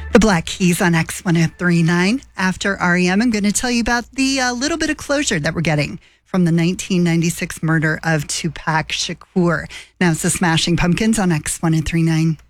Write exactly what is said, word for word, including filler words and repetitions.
The Black Keys on X one three nine. After R E M, I'm going to tell you about the uh, little bit of closure that we're getting from the nineteen ninety-six murder of Tupac Shakur. Now it's the Smashing Pumpkins on X one three nine.